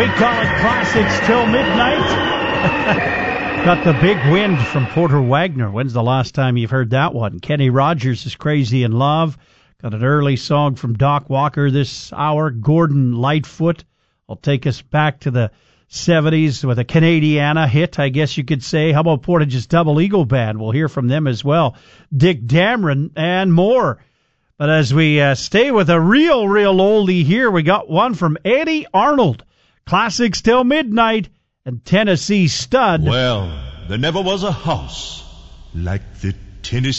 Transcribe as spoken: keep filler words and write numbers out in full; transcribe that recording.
We call it Classics Till Midnight. Got the big wind from Porter Wagner. When's the last time you've heard that one? Kenny Rogers is Crazy in Love. Got an early song from Doc Walker this hour. Gordon Lightfoot will take us back to the seventies with a Canadiana hit, I guess you could say. How about Portage's Double Eagle Band? We'll hear from them as well. Dick Dameron and more. But as we uh, stay with a real, real oldie here, we got one from Eddie Arnold. Classics Till Midnight and Tennessee Stud. Well, there never was a house like the Tennessee